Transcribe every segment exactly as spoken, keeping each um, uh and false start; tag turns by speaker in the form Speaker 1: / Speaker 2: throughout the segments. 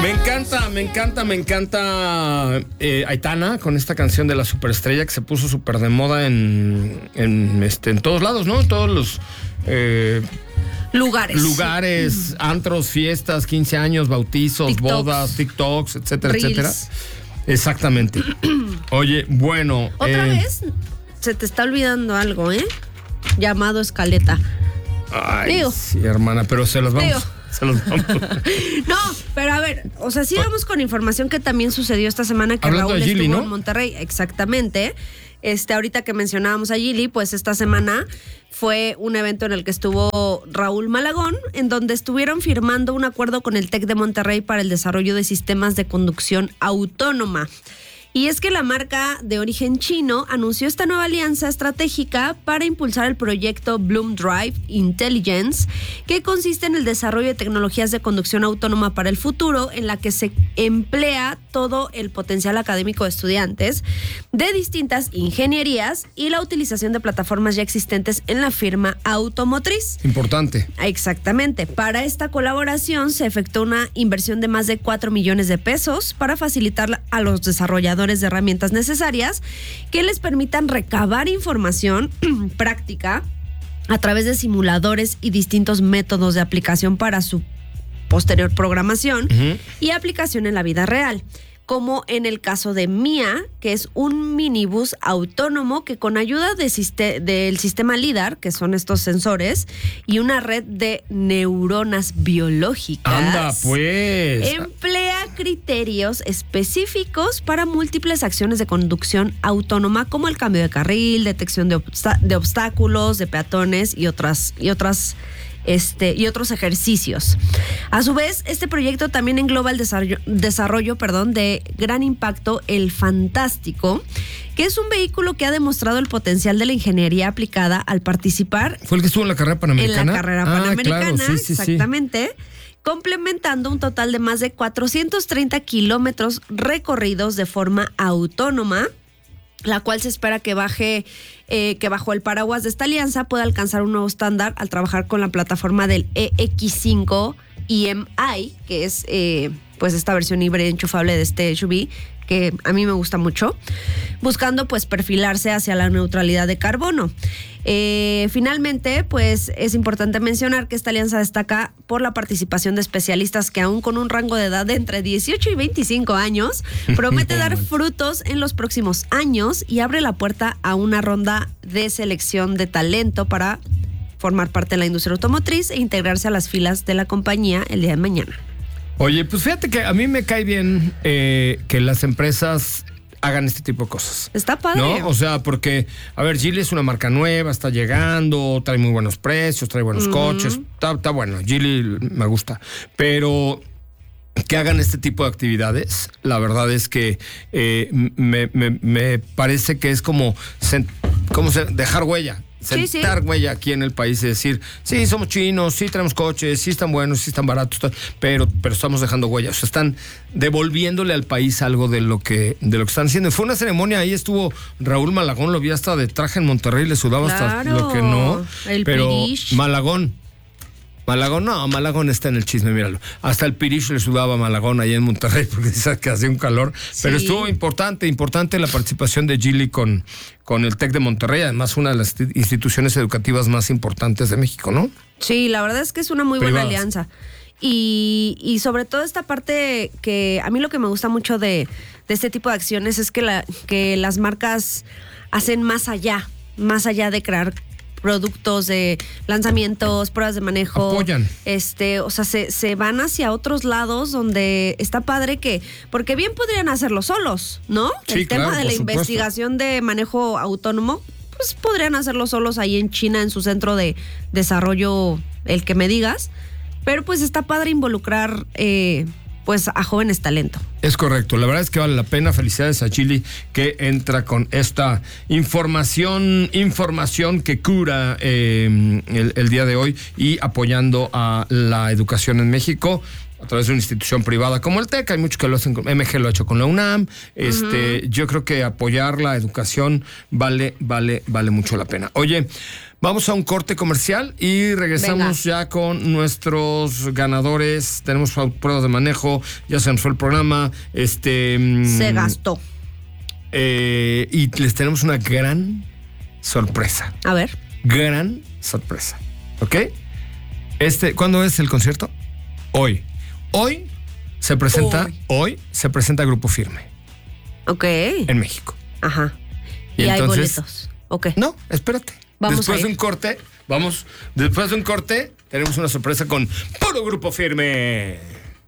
Speaker 1: Me encanta, me encanta, me encanta eh, Aitana con esta canción de la superestrella que se puso súper de moda en, en, este, en todos lados, ¿no? En todos los eh,
Speaker 2: lugares.
Speaker 1: Lugares, mm. antros, fiestas, quince años, bautizos, TikToks. bodas, TikToks, etcétera, Reels. etcétera. Exactamente. Oye, bueno.
Speaker 2: Otra
Speaker 1: eh,
Speaker 2: vez se te está olvidando algo, ¿eh? Llamado escaleta.
Speaker 1: Ay,
Speaker 2: Digo.
Speaker 1: sí, hermana, pero se los vamos.
Speaker 2: Digo.
Speaker 1: Se los vamos.
Speaker 2: No, pero a ver, o sea, sí vamos con información que también sucedió esta semana que
Speaker 1: Hablando
Speaker 2: Raúl
Speaker 1: de Gili,
Speaker 2: estuvo
Speaker 1: ¿no?
Speaker 2: en Monterrey, exactamente. Este, ahorita que mencionábamos a Gili, pues esta semana fue un evento en el que estuvo Raúl Malagón, en donde estuvieron firmando un acuerdo con el TEC de Monterrey para el desarrollo de sistemas de conducción autónoma. Y es que la marca de origen chino anunció esta nueva alianza estratégica para impulsar el proyecto Bloom Drive Intelligence, que consiste en el desarrollo de tecnologías de conducción autónoma para el futuro, en la que se emplea todo el potencial académico de estudiantes de distintas ingenierías y la utilización de plataformas ya existentes en la firma automotriz.
Speaker 1: Importante.
Speaker 2: Exactamente. Para esta colaboración se efectuó una inversión de más de cuatro millones de pesos para facilitar a los desarrolladores de herramientas necesarias que les permitan recabar información práctica a través de simuladores y distintos métodos de aplicación para su posterior programación uh-huh. y aplicación en la vida real, como en el caso de Mia, que es un minibús autónomo que con ayuda de siste- del sistema LIDAR, que son estos sensores, y una red de neuronas biológicas,
Speaker 1: ¡anda, pues!
Speaker 2: emplea criterios específicos para múltiples acciones de conducción autónoma, como el cambio de carril, detección de, obsta- de obstáculos, de peatones y otras, y otras Este, y otros ejercicios. A su vez, este proyecto también engloba el desarrollo, desarrollo perdón, de gran impacto, el Fantástico, que es un vehículo que ha demostrado el potencial de la ingeniería aplicada al participar.
Speaker 1: ¿Fue el que estuvo en la carrera panamericana?
Speaker 2: En la carrera
Speaker 1: ah,
Speaker 2: panamericana,
Speaker 1: claro, sí, sí,
Speaker 2: exactamente. Sí. Complementando un total de más de cuatrocientos treinta kilómetros recorridos de forma autónoma, la cual se espera que baje, eh, que bajo el paraguas de esta alianza pueda alcanzar un nuevo estándar al trabajar con la plataforma del E X cinco E M I, que es eh, pues esta versión híbrida enchufable de este S U V, que a mí me gusta mucho, buscando pues perfilarse hacia la neutralidad de carbono. Eh, finalmente, pues es importante mencionar que esta alianza destaca por la participación de especialistas que aún con un rango de edad de entre dieciocho y veinticinco años promete dar frutos en los próximos años y abre la puerta a una ronda de selección de talento para formar parte de la industria automotriz e integrarse a las filas de la compañía el día de mañana.
Speaker 1: Oye, pues fíjate que a mí me cae bien eh, que las empresas hagan este tipo de cosas.
Speaker 2: Está padre.
Speaker 1: ¿No? O sea, porque, a ver, Geely es una marca nueva, está llegando, trae muy buenos precios, trae buenos uh-huh. coches, está, está bueno, Geely me gusta, pero que hagan este tipo de actividades, la verdad es que eh, me, me, me parece que es como, como dejar huella. Sentar sí, sí. huella aquí en el país y decir, sí, somos chinos, sí tenemos coches, sí están buenos, sí están baratos, pero, pero estamos dejando huella. O sea, están devolviéndole al país algo de lo que, de lo que están haciendo. Fue una ceremonia, ahí estuvo Raúl Malagón, lo vi hasta de traje en Monterrey, le sudaba claro, hasta lo que no.
Speaker 2: El
Speaker 1: pero
Speaker 2: Pirish.
Speaker 1: Malagón. Malagón, no, Malagón está en el chisme, míralo. Hasta el Pirish le sudaba a Malagón ahí en Monterrey porque dice que hacía un calor. Sí. Pero estuvo importante, importante la participación de Geely con, con el TEC de Monterrey, además una de las instituciones educativas más importantes de México, ¿no?
Speaker 2: Sí, la verdad es que es una muy
Speaker 1: Privadas.
Speaker 2: buena alianza. Y, y sobre todo esta parte que a mí lo que me gusta mucho de, de este tipo de acciones es que, la, que las marcas hacen más allá, más allá de crear productos, de lanzamientos, pruebas de manejo.
Speaker 1: Apoyan.
Speaker 2: Este, o sea, se, se van hacia otros lados donde está padre que, porque bien podrían hacerlo solos, ¿no?
Speaker 1: Sí,
Speaker 2: el tema
Speaker 1: claro,
Speaker 2: de la
Speaker 1: por
Speaker 2: investigación
Speaker 1: supuesto.
Speaker 2: de manejo autónomo, pues podrían hacerlo solos ahí en China, en su centro de desarrollo, el que me digas. Pero pues está padre involucrar eh, pues a jóvenes talento.
Speaker 1: Es correcto, la verdad es que vale la pena. Felicidades a Geely que entra con esta información, información que cura eh, el, el día de hoy y apoyando a la educación en México a través de una institución privada como el TEC. Hay muchos que lo hacen, con, M G lo ha hecho con la UNAM. Este, uh-huh. Yo creo que apoyar la educación vale, vale, vale mucho la pena. Oye, Vamos a un corte comercial y regresamos Venga. ya con nuestros ganadores. Tenemos pruebas de manejo, ya se nos fue el programa. Este
Speaker 2: Se gastó.
Speaker 1: Eh, y les tenemos una gran sorpresa.
Speaker 2: A ver.
Speaker 1: Gran sorpresa. ¿Ok? Este, ¿cuándo es el concierto? Hoy. Hoy se presenta, hoy, hoy se presenta Grupo Firme.
Speaker 2: Ok.
Speaker 1: En México.
Speaker 2: Ajá. Y, y entonces, hay boletos. Ok.
Speaker 1: No, espérate.
Speaker 2: Vamos
Speaker 1: después
Speaker 2: a ir.
Speaker 1: de un corte, vamos, después de un corte, tenemos una sorpresa con puro Grupo Firme.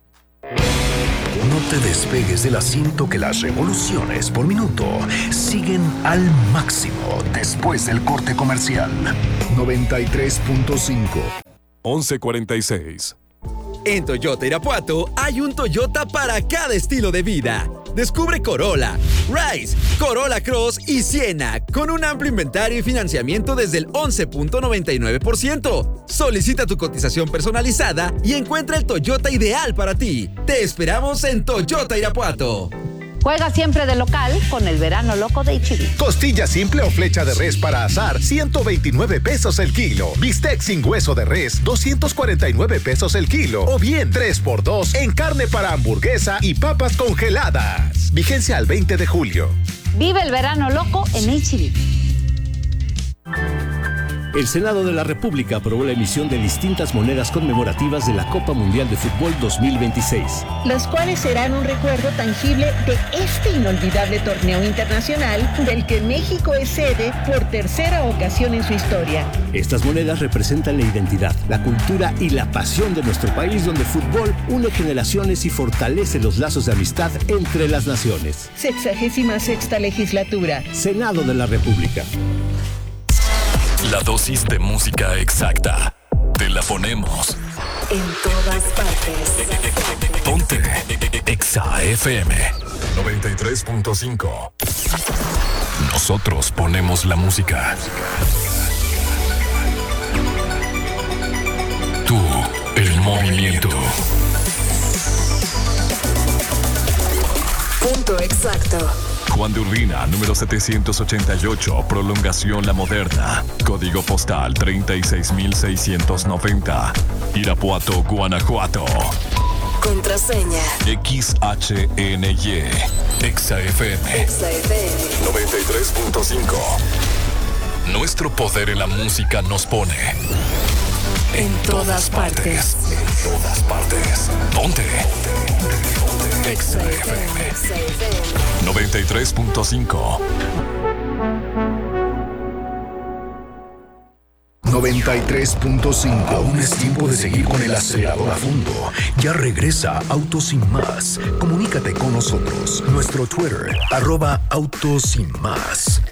Speaker 3: No te despegues del asiento, que las revoluciones por minuto siguen al máximo después del corte comercial. noventa y tres punto cinco.
Speaker 4: once cuarenta y seis.
Speaker 5: En Toyota Irapuato hay un Toyota para cada estilo de vida. Descubre Corolla, Rise, Corolla Cross y Siena con un amplio inventario y financiamiento desde el once punto noventa y nueve por ciento. Solicita tu cotización personalizada y encuentra el Toyota ideal para ti. Te esperamos en Toyota Irapuato.
Speaker 6: Juega siempre de local con el verano loco de H E B.
Speaker 3: Costilla simple o flecha de res para asar, ciento veintinueve pesos el kilo. Bistec sin hueso de res, doscientos cuarenta y nueve pesos el kilo. O bien tres por dos en carne para hamburguesa y papas congeladas. Vigencia al veinte de julio.
Speaker 6: Vive el verano loco en H E B.
Speaker 7: El Senado de la República aprobó la emisión de distintas monedas conmemorativas de la Copa Mundial de Fútbol dos mil veintiséis.
Speaker 8: Las cuales serán un recuerdo tangible de este inolvidable torneo internacional del que México es sede por tercera ocasión en su historia.
Speaker 7: Estas monedas representan la identidad, la cultura y la pasión de nuestro país, donde el fútbol une generaciones y fortalece los lazos de amistad entre las naciones.
Speaker 8: Sexagésima sexta legislatura.
Speaker 7: Senado de la República.
Speaker 4: La dosis de música exacta. Te la ponemos.
Speaker 9: En todas partes.
Speaker 4: Ponte Exa F M noventa y tres punto cinco. Nosotros ponemos la música. Tú, el movimiento.
Speaker 9: Punto exacto.
Speaker 4: Juan de Urbina, número setecientos ochenta y ocho, Prolongación La Moderna. Código postal treinta y seis mil seiscientos noventa. Irapuato, Guanajuato.
Speaker 9: Contraseña
Speaker 4: X H N Y. Exa F M
Speaker 9: Exa F M
Speaker 4: noventa y tres punto cinco. Nuestro poder en la música nos pone
Speaker 9: en, en todas, todas partes.
Speaker 4: partes. En todas partes. Ponte. Exa F M noventa y tres punto cinco.
Speaker 3: noventa y tres punto cinco. Aún es tiempo de seguir con el acelerador a fondo. Ya regresa Autos Sin Más. Comunícate con nosotros. Nuestro Twitter, arroba Autos Sin Más.